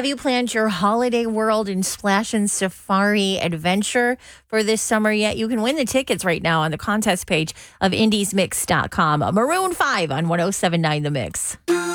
Have you planned your Holiday World and Splash and Safari adventure for this summer yet? You can win the tickets right now on the contest page of indiesmix.com. Maroon 5 on 107.9 The Mix.